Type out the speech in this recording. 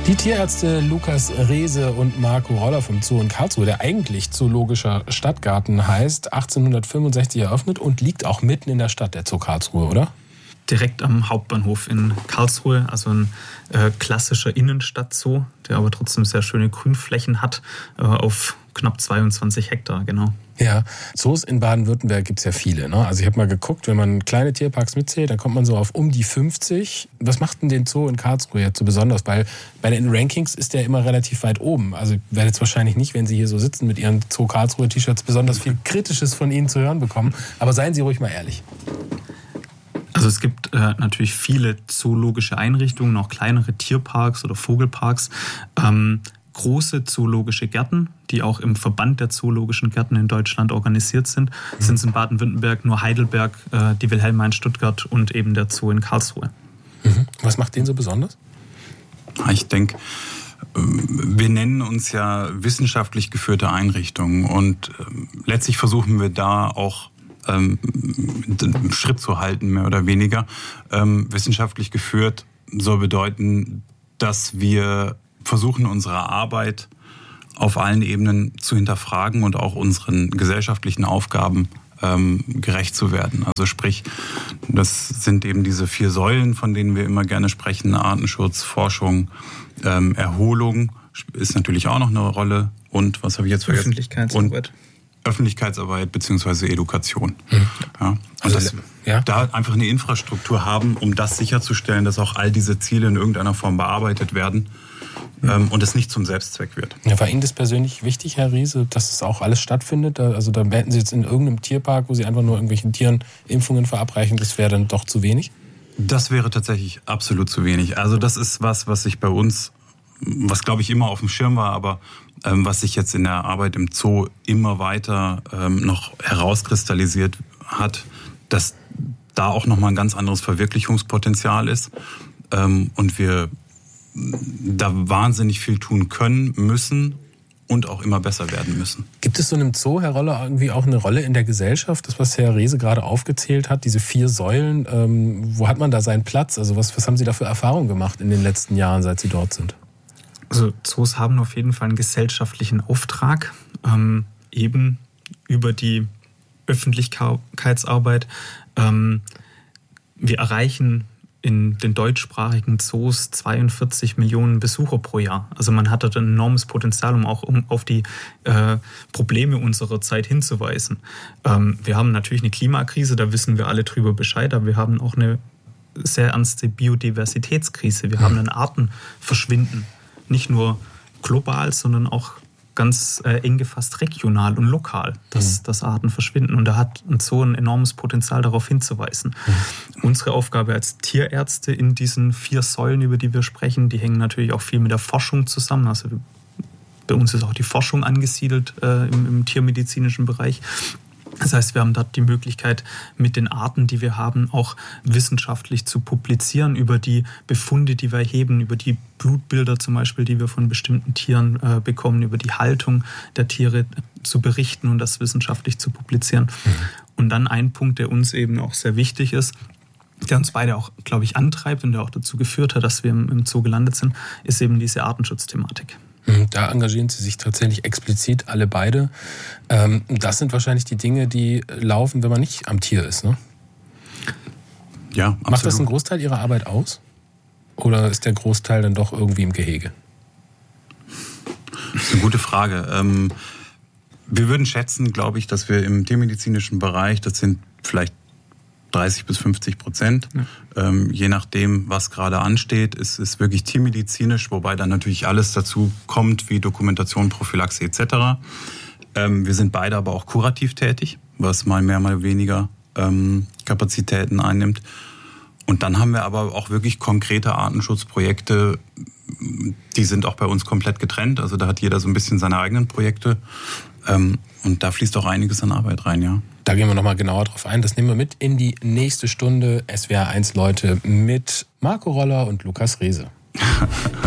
Die Tierärzte Lukas Reese und Marco Roller vom Zoo in Karlsruhe, der eigentlich Zoologischer Stadtgarten heißt, 1865 eröffnet und liegt auch mitten in der Stadt, der Zoo Karlsruhe, oder? Direkt am Hauptbahnhof in Karlsruhe, also ein klassischer Innenstadtzoo, der aber trotzdem sehr schöne Grünflächen hat, auf knapp 22 Hektar, genau. Ja, Zoos in Baden-Württemberg gibt es ja viele, ne? Also ich habe mal geguckt, wenn man kleine Tierparks mitzählt, dann kommt man so auf um die 50. Was macht denn den Zoo in Karlsruhe jetzt so besonders? Weil bei den Rankings ist der immer relativ weit oben. Also ich werde jetzt wahrscheinlich nicht, wenn Sie hier so sitzen mit Ihren Zoo Karlsruhe T-Shirts, besonders viel Kritisches von Ihnen zu hören bekommen. Aber seien Sie ruhig mal ehrlich. Also es gibt natürlich viele zoologische Einrichtungen, auch kleinere Tierparks oder Vogelparks, große zoologische Gärten, die auch im Verband der zoologischen Gärten in Deutschland organisiert sind. Sind es in Baden-Württemberg nur Heidelberg, die Wilhelma in Stuttgart und eben der Zoo in Karlsruhe. Was macht den so besonders? Ich denke, wir nennen uns ja wissenschaftlich geführte Einrichtungen und letztlich versuchen wir da auch Schritt zu halten, mehr oder weniger. Wissenschaftlich geführt soll bedeuten, dass wir versuchen, unsere Arbeit auf allen Ebenen zu hinterfragen und auch unseren gesellschaftlichen Aufgaben gerecht zu werden. Also sprich, das sind eben diese 4 Säulen, von denen wir immer gerne sprechen: Artenschutz, Forschung, Erholung ist natürlich auch noch eine Rolle und was habe ich jetzt vergessen? Öffentlichkeitsarbeit bzw. Edukation. Ja. Also, da einfach eine Infrastruktur haben, um das sicherzustellen, dass auch all diese Ziele in irgendeiner Form bearbeitet werden und es nicht zum Selbstzweck wird. Ja, war Ihnen das persönlich wichtig, Herr Riese, dass es auch alles stattfindet? Also da hätten Sie jetzt in irgendeinem Tierpark, wo Sie einfach nur irgendwelchen Tieren Impfungen verabreichen, das wäre dann doch zu wenig? Das wäre tatsächlich absolut zu wenig. Also das ist was sich bei uns, was glaube ich immer auf dem Schirm war, aber was sich jetzt in der Arbeit im Zoo immer weiter noch herauskristallisiert hat, dass da auch nochmal ein ganz anderes Verwirklichungspotenzial ist und wir da wahnsinnig viel tun können, müssen und auch immer besser werden müssen. Gibt es so einem Zoo, Herr Roller, irgendwie auch eine Rolle in der Gesellschaft? Das, was Herr Reese gerade aufgezählt hat, diese 4 Säulen, wo hat man da seinen Platz? Also was haben Sie da für Erfahrungen gemacht in den letzten Jahren, seit Sie dort sind? Also Zoos haben auf jeden Fall einen gesellschaftlichen Auftrag, eben über die Öffentlichkeitsarbeit. Wir erreichen in den deutschsprachigen Zoos 42 Millionen Besucher pro Jahr. Also man hat dort ein enormes Potenzial, um auf die Probleme unserer Zeit hinzuweisen. Wir haben natürlich eine Klimakrise, da wissen wir alle drüber Bescheid, aber wir haben auch eine sehr ernste Biodiversitätskrise. Wir haben ein Artenverschwinden. Nicht nur global, sondern auch ganz eng gefasst regional und lokal, dass Arten verschwinden. Und da hat ein Zoo ein enormes Potenzial, darauf hinzuweisen. Unsere Aufgabe als Tierärzte in diesen 4 Säulen, über die wir sprechen, die hängen natürlich auch viel mit der Forschung zusammen. Also bei uns ist auch die Forschung angesiedelt im tiermedizinischen Bereich. Das heißt, wir haben dort die Möglichkeit, mit den Arten, die wir haben, auch wissenschaftlich zu publizieren über die Befunde, die wir erheben, über die Blutbilder zum Beispiel, die wir von bestimmten Tieren bekommen, über die Haltung der Tiere zu berichten und das wissenschaftlich zu publizieren. Und dann ein Punkt, der uns eben auch sehr wichtig ist, der uns beide auch, glaube ich, antreibt und der auch dazu geführt hat, dass wir im Zoo gelandet sind, ist eben diese Artenschutzthematik. Da engagieren Sie sich tatsächlich explizit alle beide. Das sind wahrscheinlich die Dinge, die laufen, wenn man nicht am Tier ist, ne? Ja, absolut. Macht das einen Großteil Ihrer Arbeit aus? Oder ist der Großteil dann doch irgendwie im Gehege? Das ist eine gute Frage. Wir würden schätzen, glaube ich, dass wir im tiermedizinischen Bereich, das sind vielleicht 30-50%. Ja. Je nachdem, was gerade ansteht, ist es wirklich tiermedizinisch, wobei dann natürlich alles dazu kommt, wie Dokumentation, Prophylaxe etc. Wir sind beide aber auch kurativ tätig, was mal mehr, mal weniger Kapazitäten einnimmt. Und dann haben wir aber auch wirklich konkrete Artenschutzprojekte, die sind auch bei uns komplett getrennt. Also da hat jeder so ein bisschen seine eigenen Projekte. Und da fließt auch einiges an Arbeit rein, ja. Da gehen wir nochmal genauer drauf ein. Das nehmen wir mit in die nächste Stunde. SWR1 Leute mit Marco Roller und Lukas Reese.